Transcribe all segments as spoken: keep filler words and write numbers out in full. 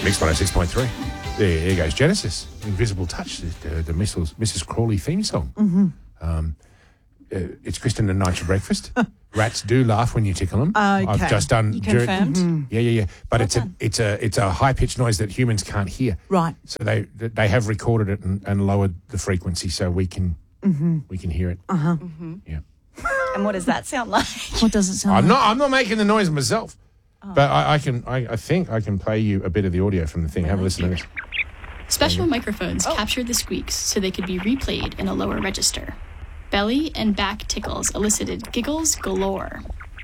Mix one oh six point three. There, there goes Genesis. Invisible Touch, the, the, the Missus Missus Crawley theme song. Mm-hmm. Um, uh, it's Kristen and Nigel Breakfast. Rats do laugh when you tickle them. Okay. I've just done. You confirmed? Mm-hmm. Yeah, yeah, yeah. But Well it's a done. it's a it's a high pitched noise that humans can't hear. Right. So they they have recorded it and, and lowered the frequency so we can Mm-hmm. we can hear it. Uh huh. Mm-hmm. Yeah. And what does that sound like? What does it sound I'm like? not I'm not making the noise myself. Oh. But I, I can I, I think I can play you a bit of the audio from the thing. Have a listen to this. Special microphones Oh. captured the squeaks so they could be replayed in a lower register. Belly and back tickles elicited giggles galore.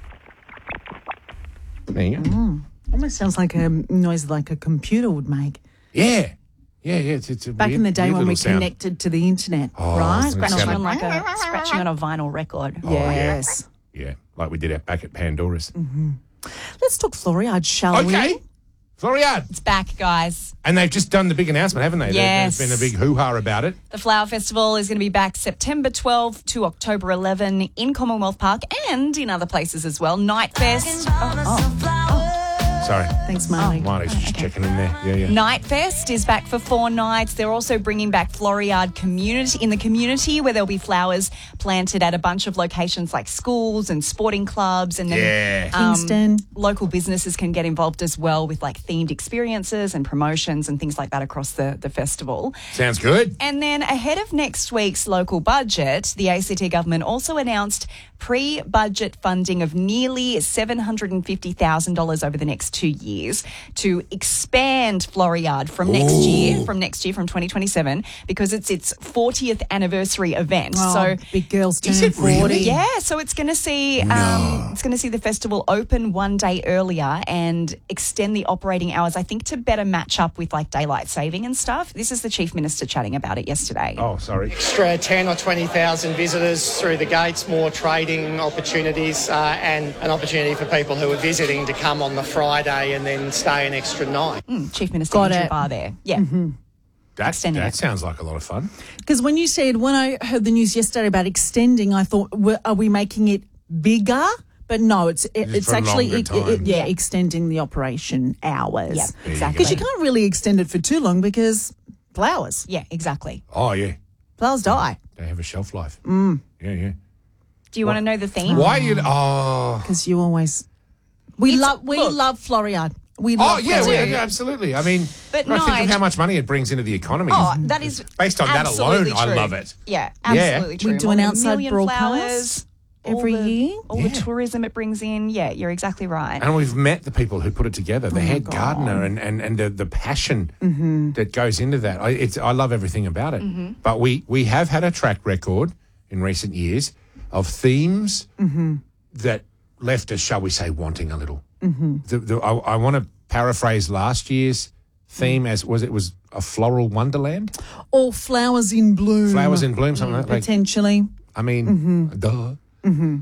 There you go. Mm. Almost sounds like a noise like a computer would make. Yeah. Yeah, yeah. It's, it's a Back weird, in the day weird when little we sound. connected to the internet, Oh, right? it Scratching sounded- on like a scratching on a vinyl record. Oh, yeah. Yes. Yeah, like we did it back at Pandora's. Mm-hmm. Let's talk Floriade, shall we? Okay. Floriade. It's back, guys. And they've just done the big announcement, haven't they? There- Yes. There's been a big hoo-ha about it. The Flower Festival is going to be back September twelfth to October eleventh in Commonwealth Park and in other places as well. Night Fest. Oh, oh. Sorry. Thanks, Marley. Marley's just checking in there. Yeah, yeah. Night Fest is back for four nights. They're also bringing back Floriade community in the community where there'll be flowers planted at a bunch of locations like schools and sporting clubs. And then Yeah. um, Kingston. local businesses can get involved as well with like themed experiences and promotions and things like that across the, the festival. Sounds good. And then ahead of next week's local budget, the A C T government also announced pre-budget funding of nearly seven hundred fifty thousand dollars over the next two years to expand Floriade from next Ooh. year, from next year, from twenty twenty-seven, because it's its fortieth anniversary event. Oh, so big girls Is turning it really? forty. yeah, so it's going to see um, No. it's going to see the festival open one day earlier and extend the operating hours, I think, to better match up with like daylight saving and stuff. This is the Chief Minister chatting about it yesterday. Oh, sorry. Extra ten or twenty thousand visitors through the gates, more trading opportunities, uh, and an opportunity for people who are visiting to come on the Friday and then stay an extra night. Mm, Chief Minister Got Andrew it. Barr there. Yeah. That, Extending that it. sounds like a lot of fun. Because when you said, when I heard the news yesterday about extending, I thought, w- are we making it bigger? But no, it's it, Just it's for a actually longer it, it- it- time. yeah, Yeah. extending the operation hours. Yeah, you exactly. Because you can't really extend it for too long because flowers, Yeah, exactly. Oh, yeah. flowers die. They have a shelf life. Mm. Yeah, yeah. Do you want to know the theme? Why you... Oh... Because you always we It's- love we look. love Floriade. We Oh, love yeah, Floriade. well, yeah, absolutely. I mean, But when I think Nige- of how much money it brings into the economy. Oh, that is Based on that alone, absolutely I true. love it. Yeah, Yeah. absolutely true. We do More an than a outside million broadcast flowers, all every the- year. All Yeah. the tourism it brings in. Yeah, you're exactly right. And we've met the people who put it together, the Oh my head God. gardener, and, and, and the, the passion Mm-hmm. that goes into that. I, it's, I love everything about it. Mm-hmm. But we, we have had a track record in recent years of themes Mm-hmm. that left us, shall we say, wanting a little. Mm-hmm. The, the, I, I want to paraphrase last year's theme as was it was a floral wonderland, Or flowers in bloom. flowers in bloom, something like that. Like, potentially. I mean, Mm-hmm. duh. Mm-hmm.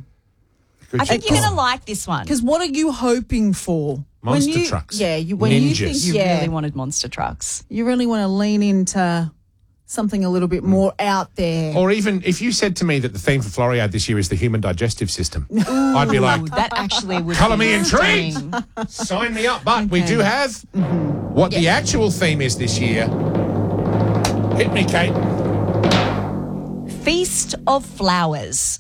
I think you're going to like this one. Because what are you hoping for? Monster when you, trucks. Yeah, you, when you think Ninjas. You yeah, really wanted monster trucks. you really want to lean into something a little bit more out there. Or even if you said to me that the theme for Floriade this year is the human digestive system, I'd be like, Ooh, that actually would colour be me intrigued. stunning. sign me up. But we Okay. do have what the actual theme is this year. Hit me, Kate. Feast of Flowers.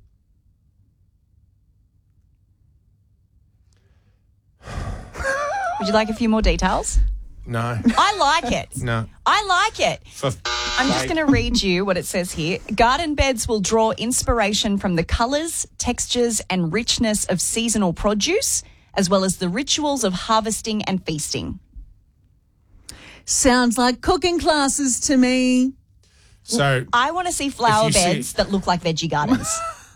Would you like a few more details? No, I like it. no. I like it. For I'm just going to read you what it says here. Garden beds will draw inspiration from the colours, textures, and richness of seasonal produce, as well as the rituals of harvesting and feasting. Sounds like cooking classes to me. so I want to see flower If you see- beds that look like veggie gardens.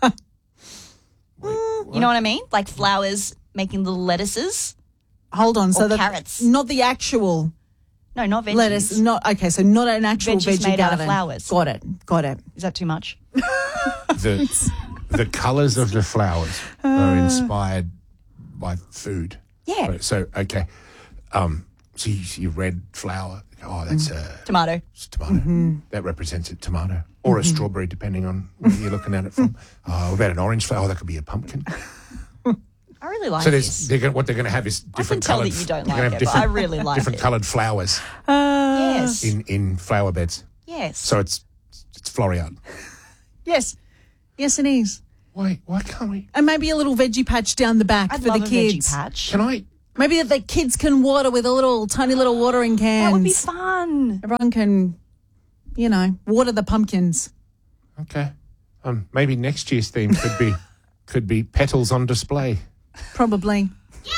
You know what I mean? Like flowers making little lettuces. Hold on. So Or the carrots. not the actual No, not veggies. lettuce. Not okay. So not an actual Veggies veggie made out of garden. flowers. Got it. Got it. Is that too much? the the colours of the flowers are inspired by food. Yeah. Right, so okay, um, so you see red flower. Oh, that's a, Tomato. it's a tomato. That represents a tomato or a strawberry, depending on where you're looking at it from. Oh, what about an orange flower? Oh, that could be a pumpkin. All I really like So there's this. they're gonna, what they're going to have is I can different tell coloured. that you don't they're like gonna it, have but I really like different it. coloured flowers Uh, Yes. in, in flower beds. Yes. So it's it's floral. Yes. Yes, it is. Why why can't we? And maybe a little veggie patch down the back I'd for love the a kids. veggie patch. Can I? Maybe that the kids can water with a little tiny little watering cans. That would be fun. Everyone can, you know, water the pumpkins. Okay. Um, maybe next year's theme could be could be petals on display. Probably.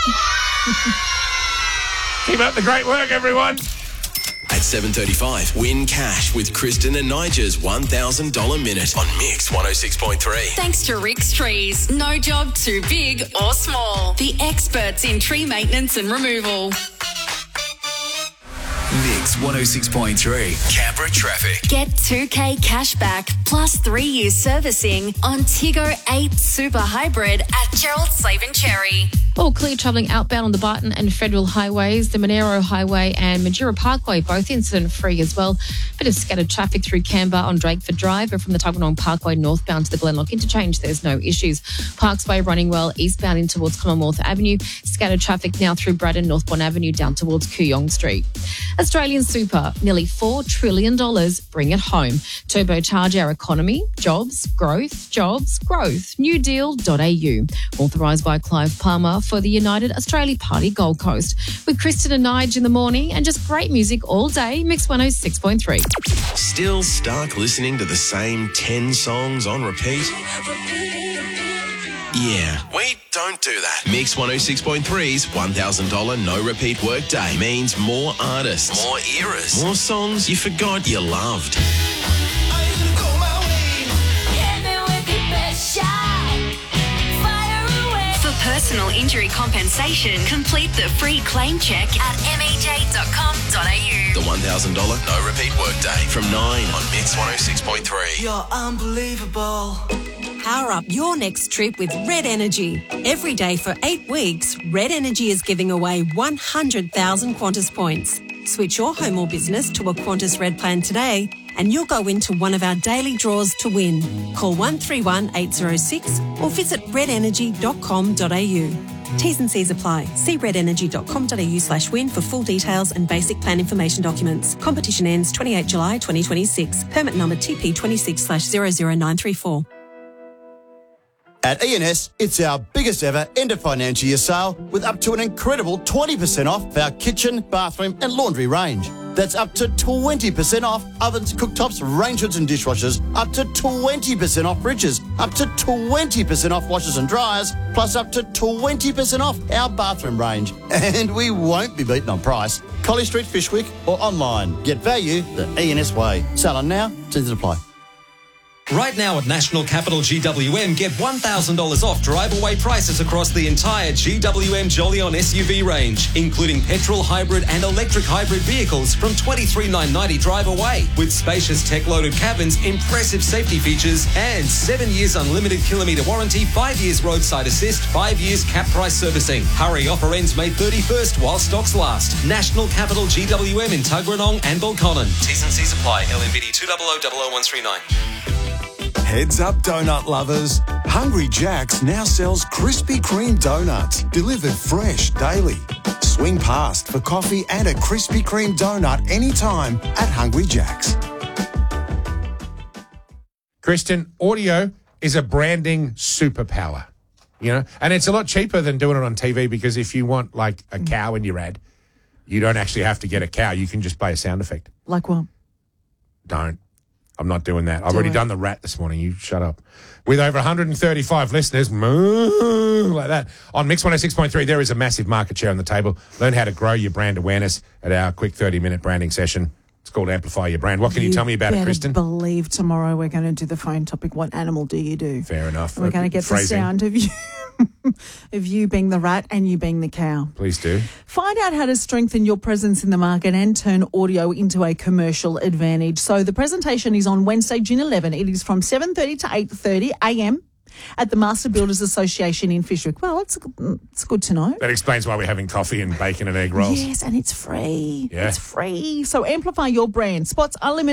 Keep up the great work, everyone. At seven thirty-five, win cash with Kristen and Nigel's one thousand dollars minute on Mix one oh six point three. Thanks to Rick's Trees. No job too big or small. The experts in tree maintenance and removal. Mix one oh six point three. Canberra traffic. Get two K cash back plus three years servicing on Tiggo eight Super Hybrid at Gerald Slaven Cherry. All clear travelling outbound on the Barton and Federal highways, the Monero Highway and Majura Parkway, both incident-free as well. Bit of scattered traffic through Canberra on Drakeford Drive, but from the Tuggeranong Parkway northbound to the Glenlock interchange, there's no issues. Parks Way running well eastbound in towards Commonwealth Avenue. Scattered traffic now through Braddon, Northbourne Avenue down towards Kooyong Street. Australian Super, nearly four trillion dollars, bring it home. Turbocharge our economy, jobs, growth, jobs, growth. new deal dot a u. Authorised by Clive Palmer for the United Australia Party Gold Coast. With Kristen and Nige in the morning and just great music all day, Mix one oh six point three. Still stuck listening to the same ten songs on repeat? Yeah, we don't do that. Mix one oh six point three's one thousand dollars no repeat work day means more artists, more eras, more songs you forgot you loved. For personal injury compensation, complete the free claim check at m e j dot com dot a u. The one thousand dollars no repeat work day from nine on Mix one oh six point three. You're unbelievable. Power up your next trip with Red Energy. Every day for eight weeks, Red Energy is giving away one hundred thousand Qantas points. Switch your home or business to a Qantas Red plan today and you'll go into one of our daily draws to win. Call one three one eight oh six or visit red energy dot com dot a u. T's and C's apply. See red energy dot com dot a u slash win for full details and basic plan information documents. Competition ends twenty-eighth of July twenty twenty-six. Permit number T P twenty-six slash zero zero nine three four. At E and S, it's our biggest ever end of financial year sale with up to an incredible twenty percent off our kitchen, bathroom and laundry range. That's up to twenty percent off ovens, cooktops, range hoods and dishwashers, up to twenty percent off fridges, up to twenty percent off washers and dryers, plus up to twenty percent off our bathroom range. And we won't be beaten on price. Collie Street, Fishwick or online. Get value the E and S way. Sale on now, terms apply. Right now at National Capital G W M, get one thousand dollars off drive-away prices across the entire G W M Jolyon S U V range, including petrol, hybrid and electric hybrid vehicles from twenty-three thousand nine hundred ninety dollars drive-away, with spacious tech-loaded cabins, impressive safety features and seven years unlimited kilometre warranty, five years roadside assist, five years cap price servicing. Hurry, offer ends May thirty-first while stocks last. National Capital G W M in Tuggeranong and Balconnen. T's and C's apply. L M V D two zero zero zero zero one three nine. Heads up, donut lovers. Hungry Jack's now sells Krispy Kreme donuts, delivered fresh daily. Swing past for coffee and a Krispy Kreme donut anytime at Hungry Jack's. Kristen, audio is a branding superpower, you know, and it's a lot cheaper than doing it on T V because if you want like a cow in your ad, you don't actually have to get a cow. You can just play a sound effect. Like what? Don't. I'm not doing that. I've Do already it. done the rat this morning. You shut up. With over one hundred thirty-five listeners, moo, like that, on Mix one oh six point three, there is a massive market share on the table. Learn how to grow your brand awareness at our quick thirty-minute branding session. It's called Amplify Your Brand. What can you, tell me about it, better Kristen? Believe tomorrow we're going to do the phone topic. What animal do you do? Fair enough. And we're going to get Phrasing. the sound of you, of you being the rat and you being the cow. Please do. Find out how to strengthen your presence in the market and turn audio into a commercial advantage. So the presentation is on Wednesday, June eleventh. It is from seven thirty to eight thirty a m at the Master Builders Association in Fishwick. Well, it's, it's good to know. That explains why we're having coffee and bacon and egg rolls. Yes, and it's free. Yeah. It's free. So amplify your brand. Spots are limited.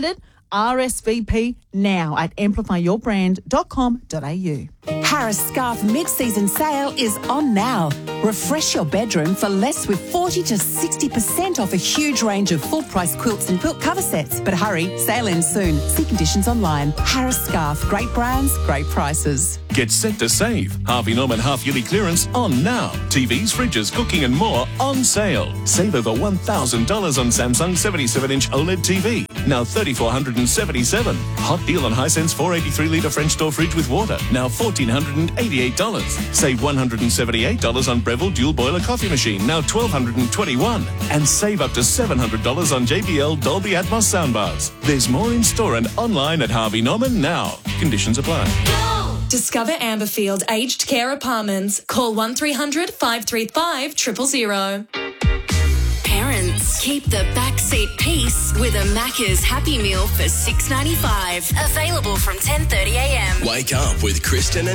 R S V P now at amplify your brand dot com dot a u. Harris Scarf mid-season sale is on now. Refresh your bedroom for less with forty to sixty percent off a huge range of full-price quilts and quilt cover sets. But hurry, sale ends soon. See conditions online. Harris Scarf, great brands, great prices. Get set to save. Harvey Norman half-yearly clearance on now. T Vs, fridges, cooking and more on sale. Save over one thousand dollars on Samsung seventy-seven inch OLED T V. Now three thousand four hundred seventy-seven dollars. Hot deal on Hisense four eighty-three litre French door fridge with water. Now one thousand four hundred eighty-eight dollars. Save one hundred seventy-eight dollars on Breville dual boiler coffee machine. Now one thousand two hundred twenty-one dollars. And save up to seven hundred dollars on J B L Dolby Atmos soundbars. There's more in store and online at Harvey Norman now. Conditions apply. Discover Amberfield Aged Care Apartments. Call one three hundred five three five zero zero zero. Parents, keep the backseat peace with a Macca's Happy Meal for six ninety-five. Available from ten thirty a m. Wake up with Kristen and